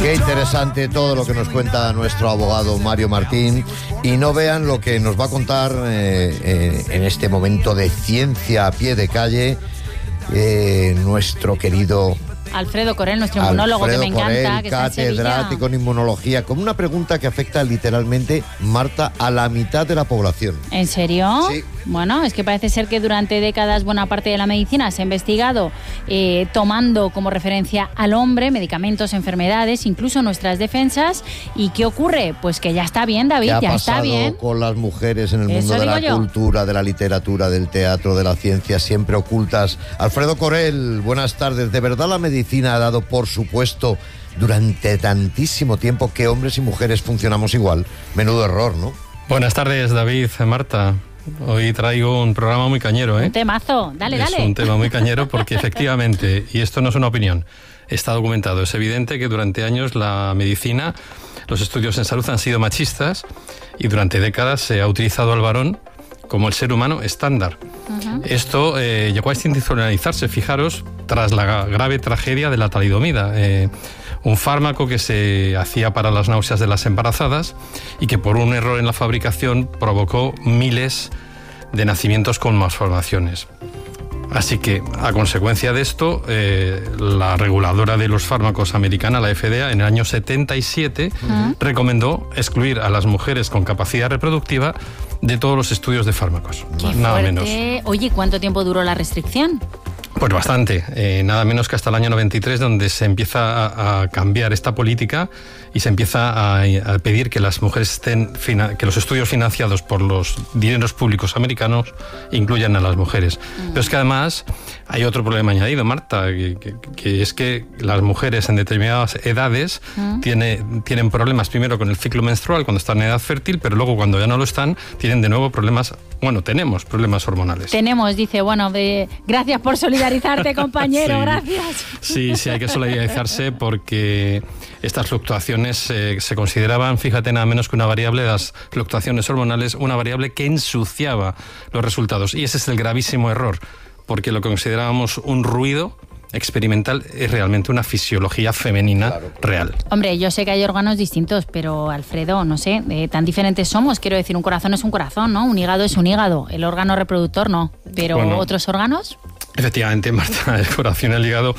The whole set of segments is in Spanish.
Qué interesante todo lo que nos cuenta nuestro abogado Mario Martín. Y no vean lo que nos va a contar en este momento de ciencia a pie de calle nuestro querido Alfredo Corel, nuestro inmunólogo, que me encanta. Que catedrático en inmunología, con una pregunta que afecta literalmente, Marta, a la mitad de la población. ¿En serio? Sí. Bueno, es que parece ser que durante décadas buena parte de la medicina se ha investigado tomando como referencia al hombre medicamentos, enfermedades, incluso nuestras defensas. ¿Y qué ocurre? Pues que ya está bien, David, ya está bien. ¿Qué ha pasado con las mujeres en el mundo de la cultura, de la literatura, del teatro, de la ciencia, siempre ocultas? Alfredo Corel, buenas tardes. ¿De verdad la medicina ha dado por supuesto durante tantísimo tiempo que hombres y mujeres funcionamos igual? Menudo error, ¿no? Buenas tardes, David, Marta. Hoy traigo un programa muy cañero, ¿eh? Un temazo, dale. Es un tema muy cañero porque efectivamente, y esto no es una opinión, está documentado, es evidente que durante años la medicina, los estudios en salud han sido machistas y durante décadas se ha utilizado al varón como el ser humano estándar. Esto llegó a institucionalizarse, fijaros, tras la grave tragedia de la talidomida, un fármaco que se hacía para las náuseas de las embarazadas y que por un error en la fabricación provocó miles de nacimientos con malformaciones. Así que, a consecuencia de esto, la reguladora de los fármacos americana, la FDA, en el año 77, recomendó excluir a las mujeres con capacidad reproductiva de todos los estudios de fármacos. ¡Qué nada fuerte! Menos. Oye, ¿cuánto tiempo duró la restricción? Pues bastante, nada menos que hasta el año 93, donde se empieza a cambiar esta política y se empieza a pedir que las mujeres que los estudios financiados por los dineros públicos americanos incluyan a las mujeres. Pero es que además hay otro problema añadido, Marta, que es que las mujeres en determinadas edades tienen problemas primero con el ciclo menstrual cuando están en edad fértil, pero luego cuando ya no lo están, tienen de nuevo tenemos problemas hormonales. Dice, gracias por solidarizarte, compañero, sí, gracias. Sí, hay que solidarizarse porque estas fluctuaciones se consideraban, fíjate, nada menos que una variable de las fluctuaciones hormonales, una variable que ensuciaba los resultados. Y ese es el gravísimo error, porque lo que considerábamos un ruido experimental es realmente una fisiología femenina real. Hombre, yo sé que hay órganos distintos, pero Alfredo, no sé, tan diferentes somos. Quiero decir, un corazón es un corazón, ¿no? Un hígado es un hígado, el órgano reproductor no. Pero ¿otros órganos? Efectivamente, Marta, el corazón y el hígado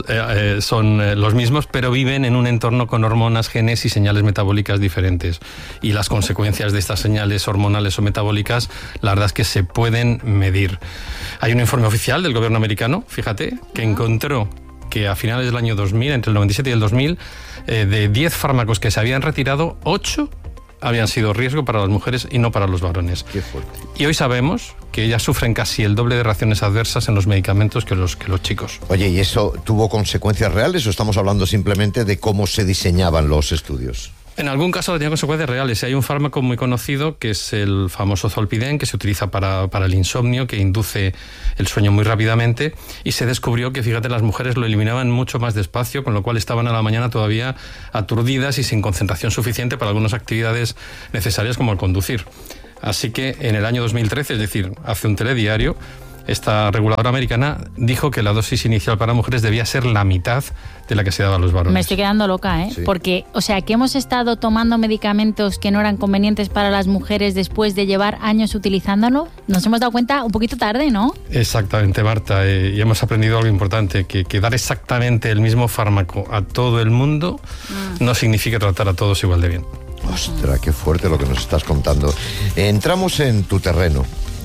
son los mismos, pero viven en un entorno con hormonas, genes y señales metabólicas diferentes. Y las consecuencias de estas señales hormonales o metabólicas, la verdad es que se pueden medir. Hay un informe oficial del gobierno americano, fíjate, que encontró que a finales del año 2000, entre el 97 y el 2000, de 10 fármacos que se habían retirado, 8 habían sido riesgo para las mujeres y no para los varones. Qué fuerte. Y hoy sabemos que ellas sufren casi el doble de reacciones adversas en los medicamentos que los chicos. Oye, ¿y eso tuvo consecuencias reales o estamos hablando simplemente de cómo se diseñaban los estudios? En algún caso tiene consecuencias reales. Hay un fármaco muy conocido que es el famoso Zolpidem, que se utiliza para el insomnio, que induce el sueño muy rápidamente, y se descubrió que, fíjate, las mujeres lo eliminaban mucho más despacio, con lo cual estaban a la mañana todavía aturdidas y sin concentración suficiente para algunas actividades necesarias como el conducir. Así que en el año 2013, es decir, hace un telediario, esta reguladora americana dijo que la dosis inicial para mujeres debía ser la mitad de la que se daba a los varones. Me estoy quedando loca, ¿eh? Sí. Porque, que hemos estado tomando medicamentos que no eran convenientes para las mujeres después de llevar años utilizándolo. Nos hemos dado cuenta un poquito tarde, ¿no? Exactamente, Marta, y hemos aprendido algo importante, que dar exactamente el mismo fármaco a todo el mundo no significa tratar a todos igual de bien. Ostras, qué fuerte lo que nos estás contando. Entramos en tu terreno.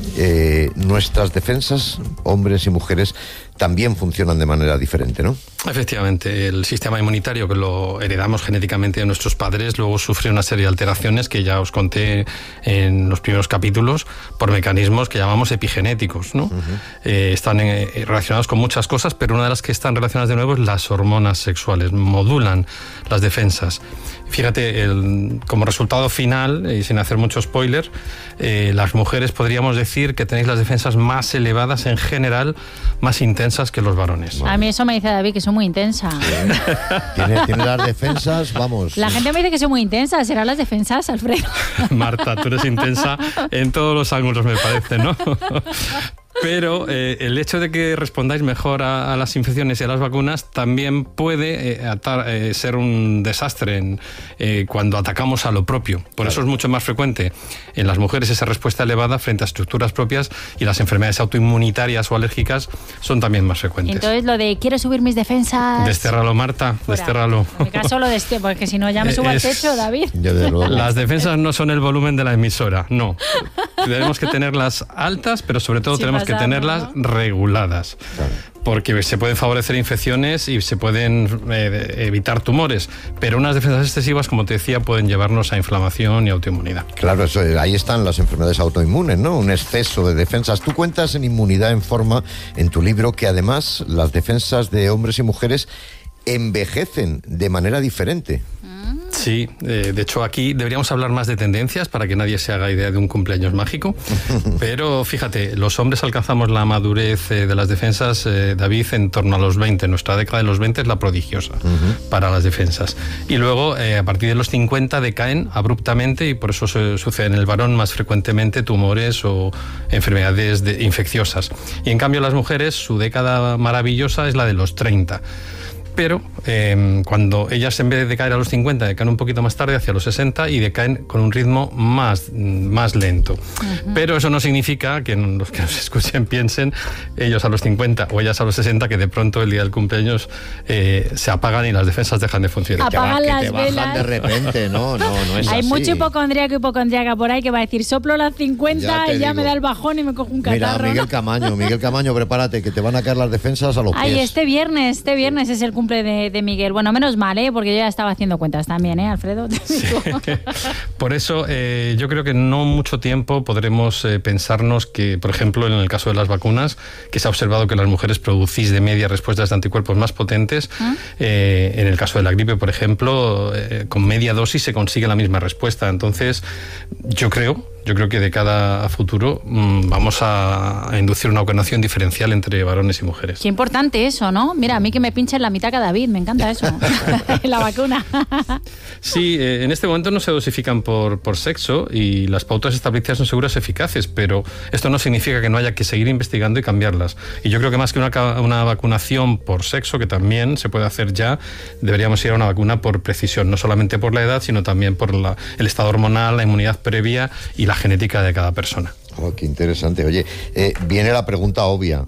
Nuestras defensas, hombres y mujeres, también funcionan de manera diferente, ¿no? Efectivamente, el sistema inmunitario, que lo heredamos genéticamente de nuestros padres, luego sufre una serie de alteraciones que ya os conté en los primeros capítulos, por mecanismos que llamamos epigenéticos, ¿no? Están relacionados con muchas cosas, pero una de las que están relacionadas de nuevo es las hormonas sexuales, modulan las defensas. Fíjate, como resultado final, y sin hacer mucho spoiler, las mujeres podríamos decir que tenéis las defensas más elevadas en general, más intensas que los varones. A mí eso me dice David, que soy muy intensa. Tiene las defensas, vamos. La gente me dice que soy muy intensa, ¿serán las defensas, Alfredo? Marta, tú eres intensa en todos los ángulos, me parece, ¿no? Pero el hecho de que respondáis mejor a las infecciones y a las vacunas también puede ser un desastre cuando atacamos a lo propio. Por eso es mucho más frecuente en las mujeres esa respuesta elevada frente a estructuras propias, y las enfermedades autoinmunitarias o alérgicas son también más frecuentes. Entonces lo de quiero subir mis defensas... Destérralo, Marta, destérralo. En mi caso lo porque si no ya me subo al techo, David. Las defensas no son el volumen de la emisora, no. Tenemos que tenerlas altas, pero sobre todo tenemos que tenerlas reguladas. Claro. Porque se pueden favorecer infecciones y se pueden evitar tumores, pero unas defensas excesivas, como te decía, pueden llevarnos a inflamación y autoinmunidad. Claro, ahí están las enfermedades autoinmunes, ¿no? Un exceso de defensas. Tú cuentas en Inmunidad en Forma, en tu libro, que además las defensas de hombres y mujeres envejecen de manera diferente. Sí, de hecho aquí deberíamos hablar más de tendencias para que nadie se haga idea de un cumpleaños mágico, pero fíjate, los hombres alcanzamos la madurez de las defensas, David, en torno a los 20, nuestra década de los 20 es la prodigiosa para las defensas, y luego a partir de los 50 decaen abruptamente, y por eso sucede en el varón más frecuentemente tumores o enfermedades infecciosas, y en cambio las mujeres, su década maravillosa es la de los 30. Pero cuando ellas, en vez de caer a los 50, decaen un poquito más tarde, hacia los 60, y decaen con un ritmo más lento. Pero eso no significa que los que nos escuchen piensen, ellos a los 50 o ellas a los 60, que de pronto el día del cumpleaños se apagan y las defensas dejan de funcionar. Apagan que las te velas. Bajan de repente, no es Hay así. mucho hipocondríaca por ahí que va a decir, soplo las 50 y ya me da el bajón y me cojo un catarro. Mira, Miguel Camaño, prepárate, que te van a caer las defensas a los pies. Ay, este viernes es el cumple de Miguel. Bueno, menos mal, porque yo ya estaba haciendo cuentas también, Alfredo. Sí. Por eso yo creo que no mucho tiempo podremos pensarnos que, por ejemplo, en el caso de las vacunas, que se ha observado que las mujeres producís de media respuestas de anticuerpos más potentes. En el caso de la gripe, por ejemplo, con media dosis se consigue la misma respuesta. Entonces, yo creo que de cara a futuro vamos a inducir una vacunación diferencial entre varones y mujeres. Qué importante eso, ¿no? Mira, a mí que me pinchen la mitad que a David, me encanta eso, la vacuna. Sí, en este momento no se dosifican por sexo y las pautas establecidas son seguras y eficaces, pero esto no significa que no haya que seguir investigando y cambiarlas. Y yo creo que más que una vacunación por sexo, que también se puede hacer ya, deberíamos ir a una vacuna por precisión, no solamente por la edad, sino también por el estado hormonal, la inmunidad previa y la genética de cada persona. Oh, qué interesante. Oye, viene la pregunta obvia.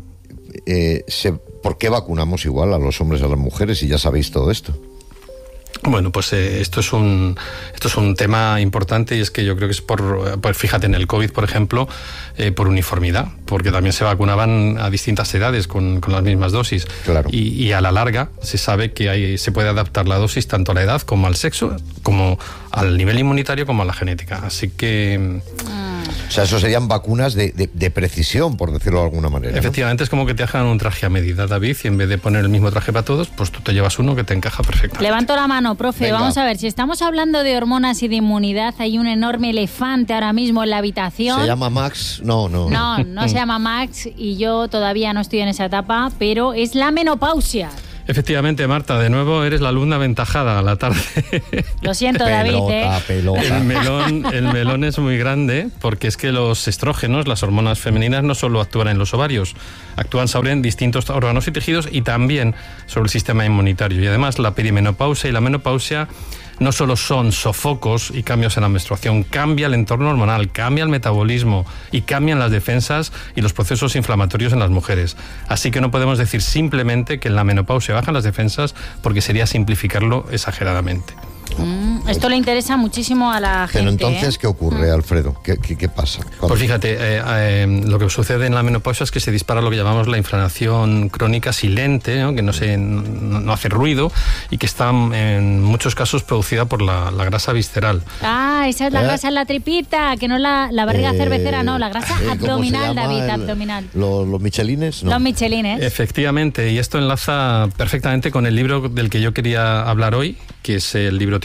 ¿Por qué vacunamos igual a los hombres y a las mujeres si ya sabéis todo esto? Bueno, pues esto es un tema importante, y es que yo creo que es fíjate, en el COVID, por ejemplo, por uniformidad, porque también se vacunaban a distintas edades con las mismas dosis. Claro. Y a la larga se sabe que se puede adaptar la dosis tanto a la edad como al sexo, como al nivel inmunitario, como a la genética. Así que... O sea, eso serían vacunas de precisión, por decirlo de alguna manera. Efectivamente, ¿no? Es como que te hagan un traje a medida, David, y en vez de poner el mismo traje para todos, pues tú te llevas uno que te encaja perfectamente. Levanto la mano, profe. Venga. Vamos a ver, si estamos hablando de hormonas y de inmunidad, hay un enorme elefante ahora mismo en la habitación. ¿Se llama Max? No No se llama Max, y yo todavía no estoy en esa etapa, pero es la menopausia. Efectivamente, Marta, de nuevo eres la alumna aventajada a la tarde. Lo siento, David. Pelota. El melón es muy grande, porque es que los estrógenos, las hormonas femeninas, no solo actúan en los ovarios, actúan sobre distintos órganos y tejidos y también sobre el sistema inmunitario. Y además la perimenopausia y la menopausia no solo son sofocos y cambios en la menstruación, cambia el entorno hormonal, cambia el metabolismo y cambian las defensas y los procesos inflamatorios en las mujeres. Así que no podemos decir simplemente que en la menopausia bajan las defensas, porque sería simplificarlo exageradamente. Esto le interesa muchísimo a la gente. Pero entonces, ¿qué ocurre, Alfredo? ¿Qué pasa? Pues fíjate, lo que sucede en la menopausia es que se dispara lo que llamamos la inflamación crónica silente, ¿no? Que no hace ruido y que está en muchos casos producida por la grasa visceral. Ah, esa es la grasa en la tripita, que no la barriga cervecera, no, la grasa abdominal, David, abdominal. ¿Los michelines? No. Los michelines. Efectivamente, y esto enlaza perfectamente con el libro del que yo quería hablar hoy, que es el libro titulado Mujer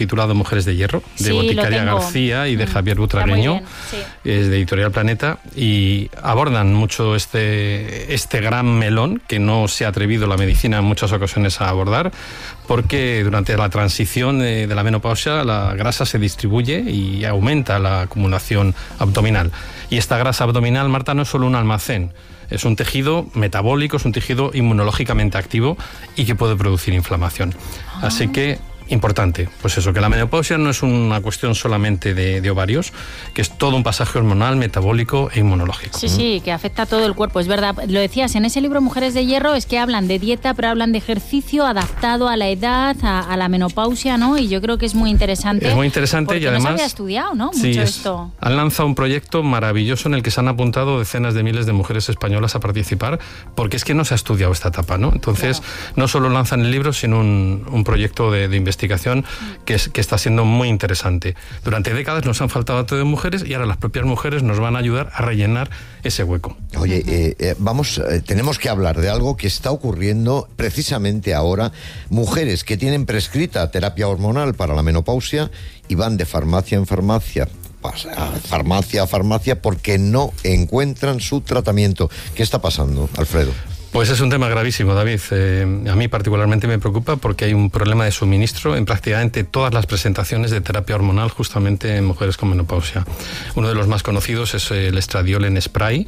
Mujeres de Hierro, de Boticaria García y de Javier Butragueño, es de Editorial Planeta, y abordan mucho este gran melón que no se ha atrevido la medicina en muchas ocasiones a abordar, porque durante la transición de la menopausia la grasa se distribuye y aumenta la acumulación abdominal. Y esta grasa abdominal, Marta, no es solo un almacén, es un tejido metabólico, es un tejido inmunológicamente activo y que puede producir inflamación. Así que, importante, pues eso, que la menopausia no es una cuestión solamente de ovarios, que es todo un pasaje hormonal, metabólico e inmunológico. Sí, que afecta a todo el cuerpo, es verdad. Lo decías, en ese libro Mujeres de Hierro es que hablan de dieta, pero hablan de ejercicio adaptado a la edad, a la menopausia, ¿no? Y yo creo que es muy interesante. Es muy interesante y además... no se había estudiado, ¿no? Mucho esto. Han lanzado un proyecto maravilloso en el que se han apuntado decenas de miles de mujeres españolas a participar, porque es que no se ha estudiado esta etapa, ¿no? Entonces, no solo lanzan el libro, sino un proyecto de investigación que está siendo muy interesante. Durante décadas nos han faltado datos de mujeres y ahora las propias mujeres nos van a ayudar a rellenar ese hueco. Oye, tenemos que hablar de algo que está ocurriendo precisamente ahora. Mujeres que tienen prescrita terapia hormonal para la menopausia y van de farmacia en farmacia, farmacia a farmacia, porque no encuentran su tratamiento. ¿Qué está pasando, Alfredo? Pues es un tema gravísimo, David. A mí particularmente me preocupa porque hay un problema de suministro en prácticamente todas las presentaciones de terapia hormonal justamente en mujeres con menopausia. Uno de los más conocidos es el estradiol en spray,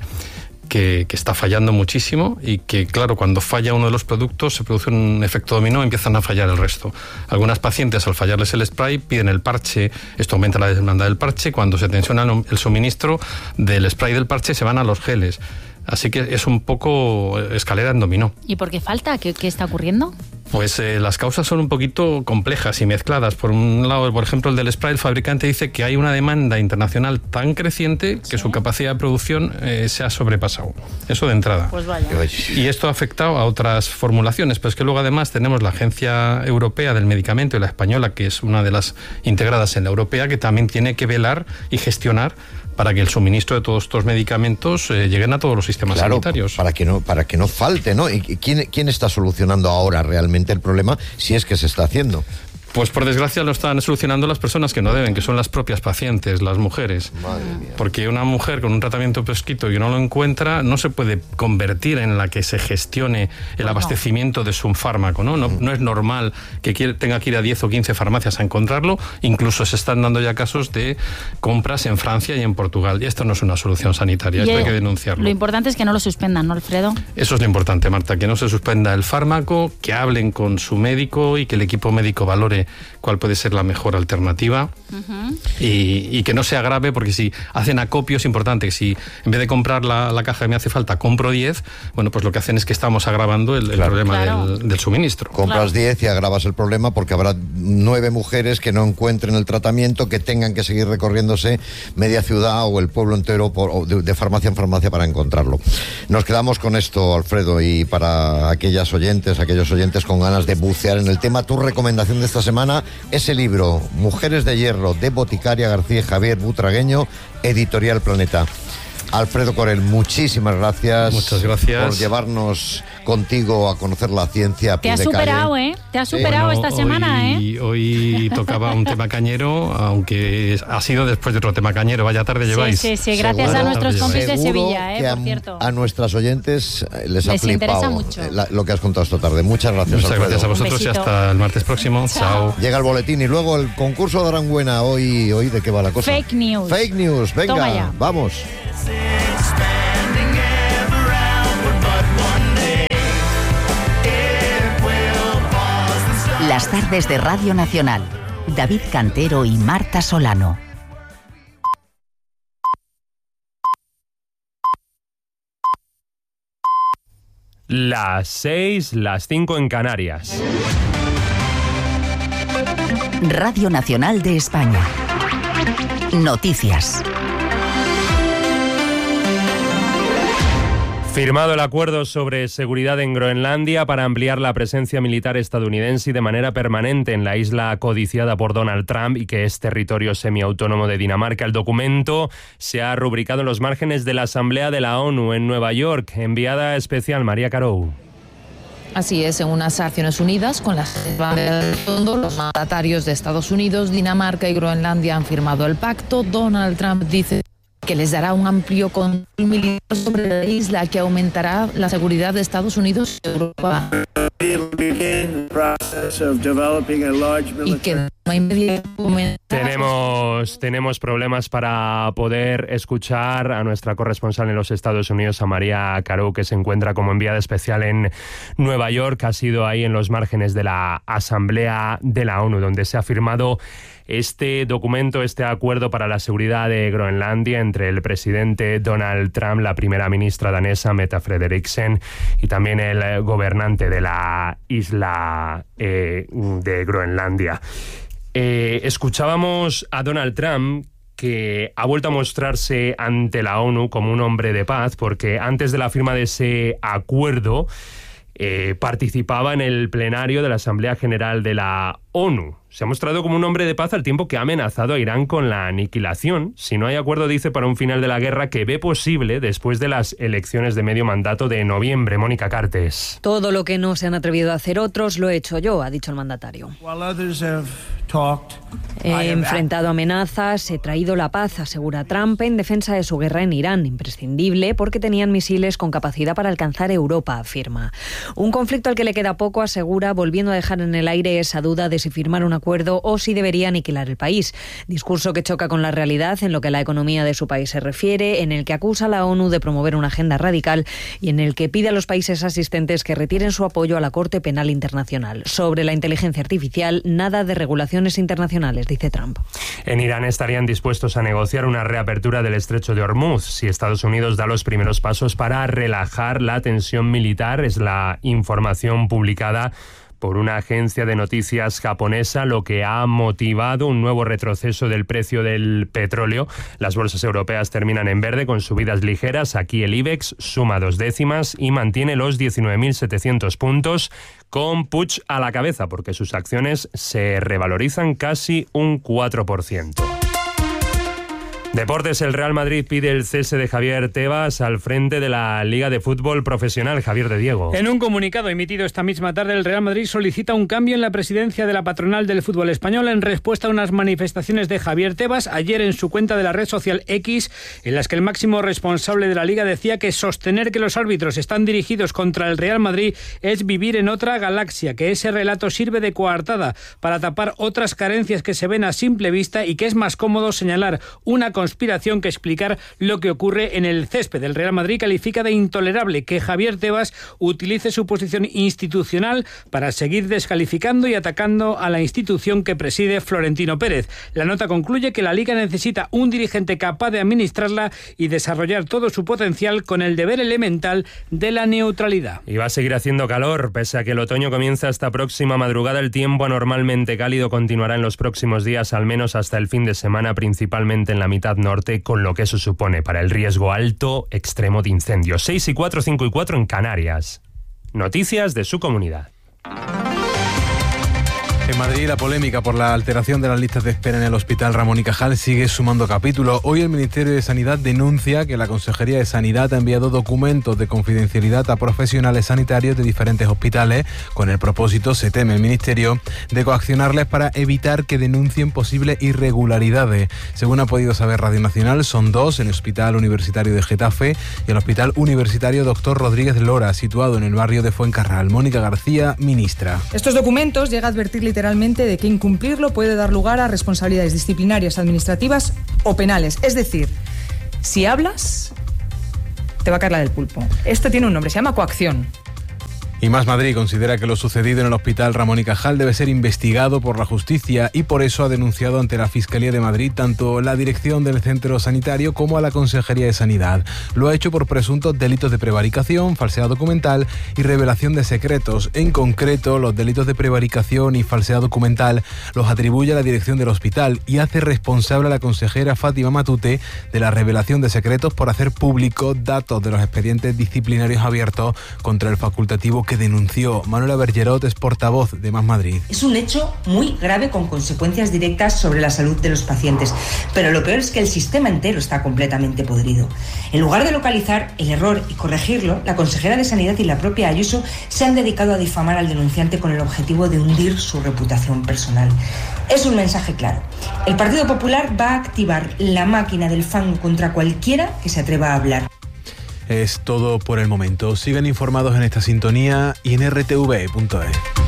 que está fallando muchísimo y que, claro, cuando falla uno de los productos se produce un efecto dominó, empiezan a fallar el resto. Algunas pacientes, al fallarles el spray, piden el parche, esto aumenta la demanda del parche, cuando se tensiona el suministro del spray del parche se van a los geles. Así que es un poco escalera en dominó. ¿Y por qué falta? ¿Qué está ocurriendo? Pues las causas son un poquito complejas y mezcladas. Por un lado, por ejemplo, el del spray, el fabricante dice que hay una demanda internacional tan creciente que su capacidad de producción se ha sobrepasado. Eso de entrada. Pues vaya. Y esto ha afectado a otras formulaciones, pero es que luego además tenemos la Agencia Europea del Medicamento y la española, que es una de las integradas en la europea, que también tiene que velar y gestionar para que el suministro de todos estos medicamentos lleguen a todos los sistemas sanitarios. Para que no falte, ¿no? ¿Y quién está solucionando ahora realmente el problema, si es que se está haciendo? Pues por desgracia lo están solucionando las personas que no deben, que son las propias pacientes, las mujeres. Madre mía. Porque una mujer con un tratamiento prescrito y no lo encuentra, no se puede convertir en la que se gestione el abastecimiento de su fármaco, ¿no? No es normal que tenga que ir a 10 o 15 farmacias a encontrarlo. Incluso se están dando ya casos de compras en Francia y en Portugal. Y esto no es una solución sanitaria, esto hay que denunciarlo. Lo importante es que no lo suspendan, ¿no, Alfredo? Eso es lo importante, Marta, que no se suspenda el fármaco, que hablen con su médico y que el equipo médico valore cuál puede ser la mejor alternativa y que no sea grave, porque si hacen acopio es importante, que si en vez de comprar la caja que me hace falta compro 10, bueno, pues lo que hacen es que estamos agravando el problema del suministro. Compras 10 y agravas el problema porque habrá 9 mujeres que no encuentren el tratamiento, que tengan que seguir recorriéndose media ciudad o el pueblo entero de farmacia en farmacia para encontrarlo. Nos quedamos con esto, Alfredo, y para aquellos oyentes con ganas de bucear en el tema, tu recomendación de esta semana, ese libro, Mujeres de Hierro, de Boticaria García y Javier Butragueño, Editorial Planeta. Alfredo Corel, muchísimas gracias. Muchas gracias por llevarnos contigo a conocer la ciencia a pie de calle. Te has superado, ¿eh? Te has superado esta semana, ¿eh? Hoy tocaba un tema cañero, aunque ha sido después de otro tema cañero. Vaya tarde lleváis. Sí, gracias a nuestros compis de Sevilla, por cierto. A nuestras oyentes les ha flipado mucho lo que has contado esta tarde. Muchas gracias, Muchas Alfredo. gracias a vosotros y hasta el martes próximo. Chao. Llega el boletín y luego el concurso de Aranguena. Hoy ¿de qué va la cosa? Fake news. Fake news, venga, vamos. Las tardes de Radio Nacional. David Cantero y Marta Solano. Las 6, las 5 en Canarias. Radio Nacional de España. Noticias. Firmado el acuerdo sobre seguridad en Groenlandia para ampliar la presencia militar estadounidense y de manera permanente en la isla codiciada por Donald Trump y que es territorio semiautónomo de Dinamarca. El documento se ha rubricado en los márgenes de la Asamblea de la ONU en Nueva York. Enviada especial María Carou. Así es, según las Naciones Unidas, con las banderas de fondo, los mandatarios de Estados Unidos, Dinamarca y Groenlandia han firmado el pacto. Donald Trump dice que les dará un amplio control militar sobre la isla, que aumentará la seguridad de Estados Unidos y Europa. Y que no hay media. Tenemos problemas para poder escuchar a nuestra corresponsal en los Estados Unidos, a María Carou, que se encuentra como enviada especial en Nueva York. Ha sido ahí en los márgenes de la Asamblea de la ONU, donde se ha firmado este documento, este acuerdo para la seguridad de Groenlandia entre el presidente Donald Trump, la primera ministra danesa Mette Frederiksen y también el gobernante de la isla de Groenlandia. Escuchábamos a Donald Trump, que ha vuelto a mostrarse ante la ONU como un hombre de paz, porque antes de la firma de ese acuerdo participaba en el plenario de la Asamblea General de la ONU. Se ha mostrado como un hombre de paz al tiempo que ha amenazado a Irán con la aniquilación si no hay acuerdo, dice, para un final de la guerra que ve posible después de las elecciones de medio mandato de noviembre. Mónica Cartes. Todo lo que no se han atrevido a hacer otros lo he hecho yo, ha dicho el mandatario. He enfrentado amenazas, he traído la paz, asegura Trump, en defensa de su guerra en Irán, imprescindible porque tenían misiles con capacidad para alcanzar Europa, afirma. Un conflicto al que le queda poco, asegura, volviendo a dejar en el aire esa duda de si firmar un acuerdo o si debería aniquilar el país. Discurso que choca con la realidad en lo que a la economía de su país se refiere, en el que acusa a la ONU de promover una agenda radical y en el que pide a los países asistentes que retiren su apoyo a la Corte Penal Internacional. Sobre la inteligencia artificial, nada de regulaciones internacionales, dice Trump. En Irán estarían dispuestos a negociar una reapertura del estrecho de Hormuz si Estados Unidos da los primeros pasos para relajar la tensión militar. Es la información publicada por una agencia de noticias japonesa, lo que ha motivado un nuevo retroceso del precio del petróleo. Las bolsas europeas terminan en verde con subidas ligeras. Aquí el IBEX suma 2 décimas y mantiene los 19.700 puntos, con Puig a la cabeza, porque sus acciones se revalorizan casi un 4%. Deportes, el Real Madrid pide el cese de Javier Tebas al frente de la Liga de Fútbol Profesional. Javier de Diego. En un comunicado emitido esta misma tarde, el Real Madrid solicita un cambio en la presidencia de la patronal del fútbol español en respuesta a unas manifestaciones de Javier Tebas ayer en su cuenta de la red social X, en las que el máximo responsable de la Liga decía que sostener que los árbitros están dirigidos contra el Real Madrid es vivir en otra galaxia, que ese relato sirve de coartada para tapar otras carencias que se ven a simple vista y que es más cómodo señalar una conspiración que explicar lo que ocurre en el césped. El Real Madrid califica de intolerable que Javier Tebas utilice su posición institucional para seguir descalificando y atacando a la institución que preside Florentino Pérez. La nota concluye que la Liga necesita un dirigente capaz de administrarla y desarrollar todo su potencial con el deber elemental de la neutralidad. Y va a seguir haciendo calor, pese a que el otoño comienza esta próxima madrugada. El tiempo anormalmente cálido continuará en los próximos días, al menos hasta el fin de semana, principalmente en la mitad norte, con lo que eso supone para el riesgo alto extremo de incendios. 6 y 4, 5 y 4 en Canarias. Noticias de su comunidad. En Madrid, la polémica por la alteración de las listas de espera en el Hospital Ramón y Cajal sigue sumando capítulos. Hoy el Ministerio de Sanidad denuncia que la Consejería de Sanidad ha enviado documentos de confidencialidad a profesionales sanitarios de diferentes hospitales con el propósito, se teme el Ministerio, de coaccionarles para evitar que denuncien posibles irregularidades. Según ha podido saber Radio Nacional, son 2, el Hospital Universitario de Getafe y el Hospital Universitario Dr. Rodríguez Lora, situado en el barrio de Fuencarral. Mónica García, ministra. Estos documentos llega a advertir literalmente de que incumplirlo puede dar lugar a responsabilidades disciplinarias, administrativas o penales. Es decir, si hablas, te va a caer la del pulpo. Esto tiene un nombre, se llama coacción. Y Más Madrid considera que lo sucedido en el Hospital Ramón y Cajal debe ser investigado por la justicia y por eso ha denunciado ante la Fiscalía de Madrid tanto la dirección del centro sanitario como a la Consejería de Sanidad. Lo ha hecho por presuntos delitos de prevaricación, falsedad documental y revelación de secretos. En concreto, los delitos de prevaricación y falsedad documental los atribuye a la dirección del hospital y hace responsable a la consejera Fátima Matute de la revelación de secretos por hacer públicos datos de los expedientes disciplinarios abiertos contra el facultativo que denunció. Manuela Bergerot es portavoz de Más Madrid. Es un hecho muy grave con consecuencias directas sobre la salud de los pacientes, pero lo peor es que el sistema entero está completamente podrido. En lugar de localizar el error y corregirlo, la consejera de Sanidad y la propia Ayuso se han dedicado a difamar al denunciante con el objetivo de hundir su reputación personal. Es un mensaje claro. El Partido Popular va a activar la máquina del fango contra cualquiera que se atreva a hablar. Es todo por el momento. Sigan informados en esta sintonía y en rtv.es.